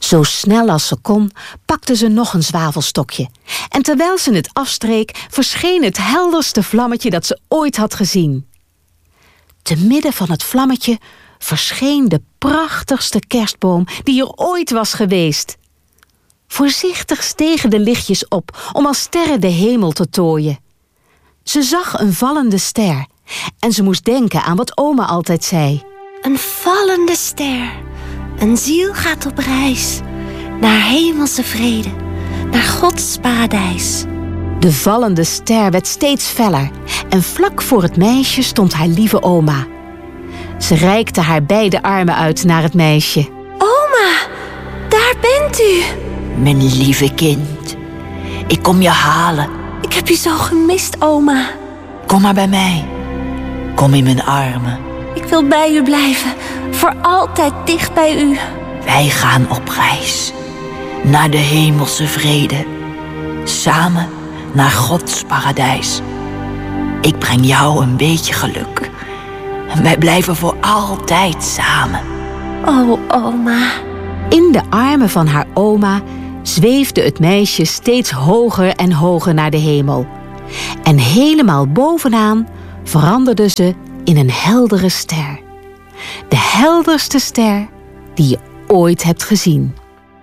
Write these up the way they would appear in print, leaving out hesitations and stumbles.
Zo snel als ze kon, pakte ze nog een zwavelstokje. En terwijl ze het afstreek, verscheen het helderste vlammetje dat ze ooit had gezien. Te midden van het vlammetje verscheen de prachtigste kerstboom die er ooit was geweest. Voorzichtig stegen de lichtjes op om als sterren de hemel te tooien. Ze zag een vallende ster en ze moest denken aan wat oma altijd zei. Een vallende ster, een ziel gaat op reis, naar hemelse vrede, naar Gods paradijs. De vallende ster werd steeds feller en vlak voor het meisje stond haar lieve oma. Ze reikte haar beide armen uit naar het meisje. Oma, daar bent u. Mijn lieve kind, ik kom je halen. Ik heb u zo gemist, oma. Kom maar bij mij. Kom in mijn armen. Ik wil bij u blijven, voor altijd dicht bij u. Wij gaan op reis, naar de hemelse vrede. Samen naar Gods paradijs. Ik breng jou een beetje geluk. En wij blijven voor altijd samen. Oh, oma. In de armen van haar oma zweefde het meisje steeds hoger en hoger naar de hemel. En helemaal bovenaan veranderde ze in een heldere ster. De helderste ster die je ooit hebt gezien.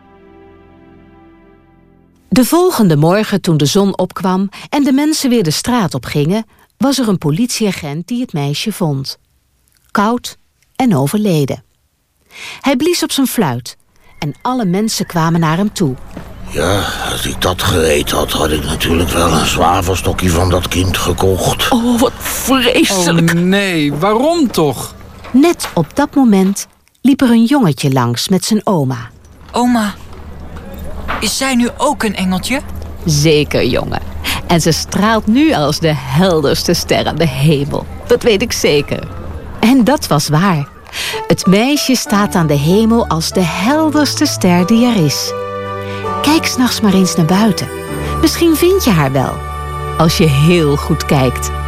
De volgende morgen, toen de zon opkwam en de mensen weer de straat op gingen, was er een politieagent die het meisje vond. Koud en overleden. Hij blies op zijn fluit en alle mensen kwamen naar hem toe. Ja, als ik dat geweten had, had ik natuurlijk wel een zwavelstokje van dat kind gekocht. Oh, wat vreselijk. Oh nee, waarom toch? Net op dat moment liep er een jongetje langs met zijn oma. Oma, is zij nu ook een engeltje? Zeker, jongen. En ze straalt nu als de helderste ster aan de hemel. Dat weet ik zeker. En dat was waar. Het meisje staat aan de hemel als de helderste ster die er is. Kijk 's nachts maar eens naar buiten. Misschien vind je haar wel, als je heel goed kijkt.